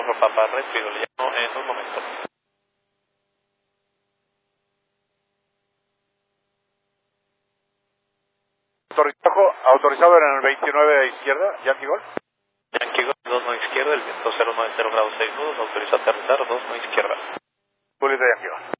Bravo Papa, recibo, le llamo en un momento. Autorizado en el 29 de izquierda, Yankee Golf. Yankee Golf, 2 no izquierda, el viento 090 grados 62, autoriza aterrizar, 2 no izquierda. Bullet de Yankee Golf.